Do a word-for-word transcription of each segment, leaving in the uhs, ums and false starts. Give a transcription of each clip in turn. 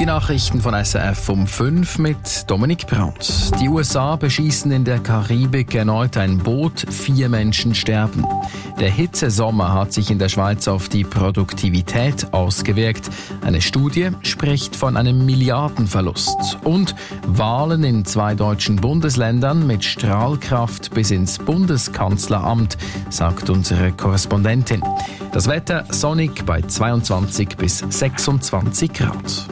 Die Nachrichten von S R F um fünf mit Dominik Brandt. Die U S A beschießen in der Karibik erneut ein Boot, vier Menschen sterben. Der Hitzesommer hat sich in der Schweiz auf die Produktivität ausgewirkt. Eine Studie spricht von einem Milliardenverlust. Und Wahlen in zwei deutschen Bundesländern mit Strahlkraft bis ins Bundeskanzleramt, sagt unsere Korrespondentin. Das Wetter sonnig bei zweiundzwanzig bis sechsundzwanzig Grad.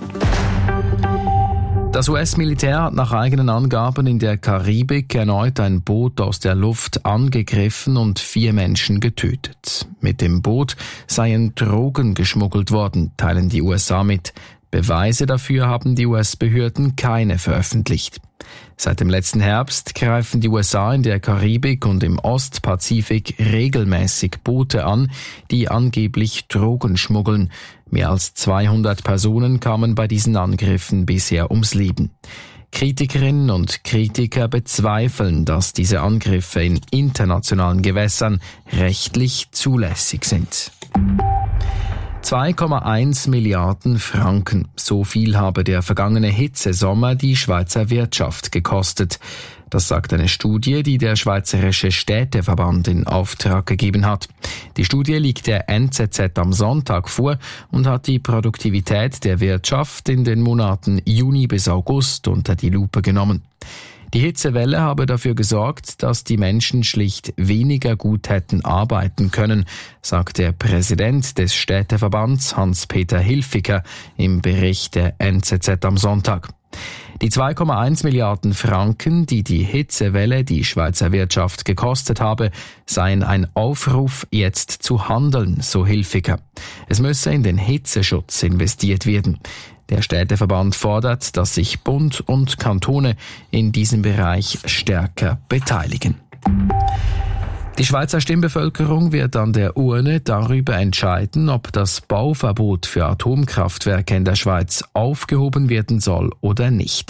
Das U S-Militär hat nach eigenen Angaben in der Karibik erneut ein Boot aus der Luft angegriffen und vier Menschen getötet. Mit dem Boot seien Drogen geschmuggelt worden, teilen die U S A mit. Beweise dafür haben die U S-Behörden keine veröffentlicht. Seit dem letzten Herbst greifen die U S A in der Karibik und im Ostpazifik regelmäßig Boote an, die angeblich Drogen schmuggeln. Mehr als zweihundert Personen kamen bei diesen Angriffen bisher ums Leben. Kritikerinnen und Kritiker bezweifeln, dass diese Angriffe in internationalen Gewässern rechtlich zulässig sind. zwei Komma eins Milliarden Franken. So viel habe der vergangene Hitzesommer die Schweizer Wirtschaft gekostet. Das sagt eine Studie, die der Schweizerische Städteverband in Auftrag gegeben hat. Die Studie liegt der N Z Z am Sonntag vor und hat die Produktivität der Wirtschaft in den Monaten Juni bis August unter die Lupe genommen. Die Hitzewelle habe dafür gesorgt, dass die Menschen schlicht weniger gut hätten arbeiten können, sagt der Präsident des Städteverbands Hans-Peter Hilfiger im Bericht der N Z Z am Sonntag. Die zwei Komma eins Milliarden Franken, die die Hitzewelle die Schweizer Wirtschaft gekostet habe, seien ein Aufruf, jetzt zu handeln, so Hilfiger. Es müsse in den Hitzeschutz investiert werden. Der Städteverband fordert, dass sich Bund und Kantone in diesem Bereich stärker beteiligen. Die Schweizer Stimmbevölkerung wird an der Urne darüber entscheiden, ob das Bauverbot für Atomkraftwerke in der Schweiz aufgehoben werden soll oder nicht.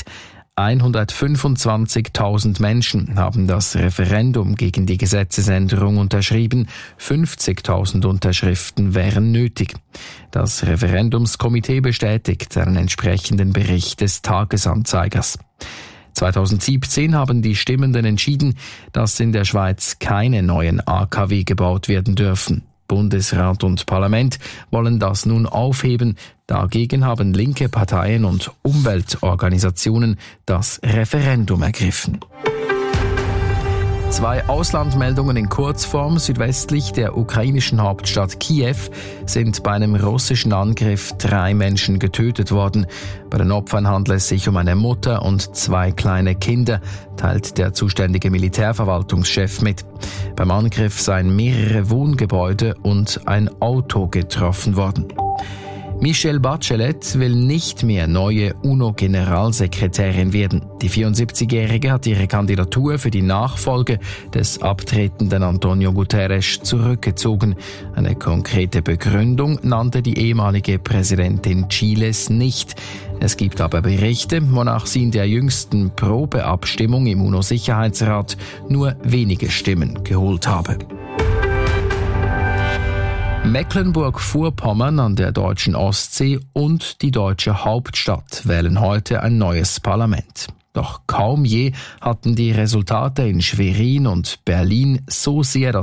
hundertfünfundzwanzigtausend Menschen haben das Referendum gegen die Gesetzesänderung unterschrieben. fünfzigtausend Unterschriften wären nötig. Das Referendumskomitee bestätigt einen entsprechenden Bericht des Tagesanzeigers. zweitausendsiebzehn haben die Stimmenden entschieden, dass in der Schweiz keine neuen A K W gebaut werden dürfen. Bundesrat und Parlament wollen das nun aufheben. Dagegen haben linke Parteien und Umweltorganisationen das Referendum ergriffen. Zwei Auslandmeldungen in Kurzform. Südwestlich der ukrainischen Hauptstadt Kiew sind bei einem russischen Angriff drei Menschen getötet worden. Bei den Opfern handelt es sich um eine Mutter und zwei kleine Kinder, teilt der zuständige Militärverwaltungschef mit. Beim Angriff seien mehrere Wohngebäude und ein Auto getroffen worden. Michelle Bachelet will nicht mehr neue UNO-Generalsekretärin werden. Die vierundsiebzigjährige hat ihre Kandidatur für die Nachfolge des abtretenden Antonio Guterres zurückgezogen. Eine konkrete Begründung nannte die ehemalige Präsidentin Chiles nicht. Es gibt aber Berichte, wonach sie in der jüngsten Probeabstimmung im UNO-Sicherheitsrat nur wenige Stimmen geholt habe. Mecklenburg-Vorpommern an der deutschen Ostsee und die deutsche Hauptstadt wählen heute ein neues Parlament. Doch kaum je hatten die Resultate in Schwerin und Berlin so sehr das